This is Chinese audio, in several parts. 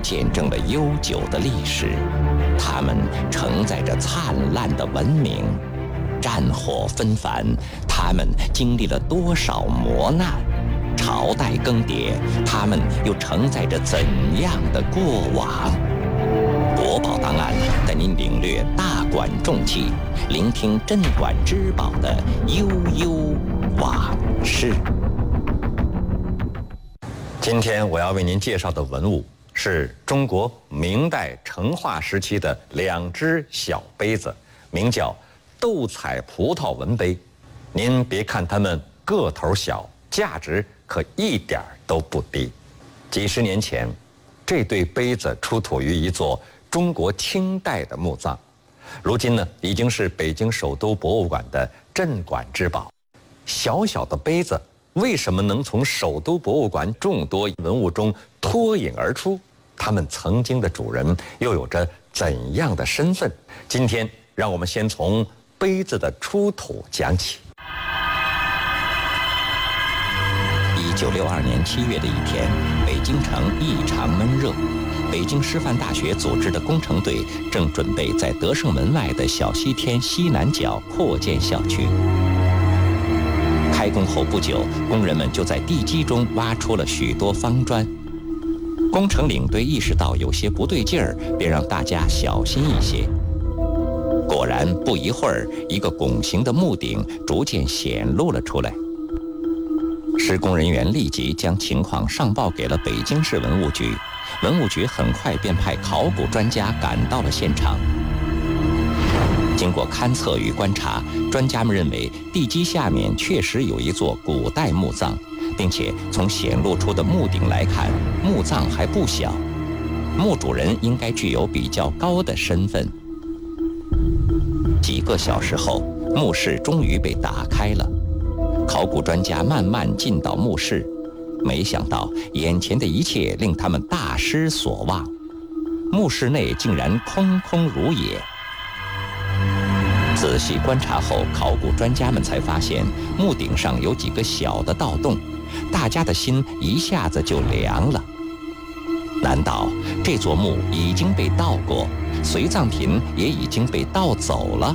见证了悠久的历史，它们承载着灿烂的文明。战火纷繁，他们经历了多少磨难？朝代更迭，他们又承载着怎样的过往？国宝档案带您领略大馆重器，聆听镇馆之宝的悠悠往事。今天我要为您介绍的文物是中国明代成化时期的2只小杯子，名叫斗彩葡萄纹杯。您别看它们个头小，价值可一点都不低。几十年前，这对杯子出土于一座中国清代的墓葬，如今呢，已经是北京首都博物馆的镇馆之宝。小小的杯子为什么能从首都博物馆众多文物中脱颖而出？他们曾经的主人又有着怎样的身份？今天让我们先从杯子的出土讲起。1962年7月的一天，北京城异常闷热。北京师范大学组织的工程队正准备在德胜门外的小西天西南角扩建校区。开工后不久，工人们就在地基中挖出了许多方砖。工程领队意识到有些不对劲儿，便让大家小心一些。果然，不一会儿，一个拱形的木顶逐渐显露了出来。施工人员立即将情况上报给了北京市文物局，文物局很快便派考古专家赶到了现场。经过勘测与观察，专家们认为地基下面确实有一座古代墓葬，并且从显露出的墓顶来看，墓葬还不小，墓主人应该具有比较高的身份。几个小时后，墓室终于被打开了。考古专家慢慢进到墓室，没想到眼前的一切令他们大失所望。墓室内竟然空空如也。仔细观察后，考古专家们才发现墓顶上有几个小的盗洞，大家的心一下子就凉了。难道这座墓已经被盗过，随葬品也已经被盗走了？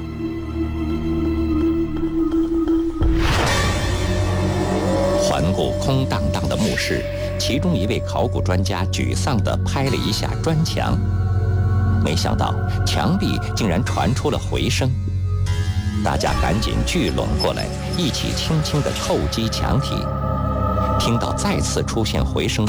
环顾空荡荡的墓室，其中一位考古专家沮丧地拍了一下砖墙，没想到墙壁竟然传出了回声。大家赶紧聚拢过来，一起轻轻地叩击墙体。听到再次出现回声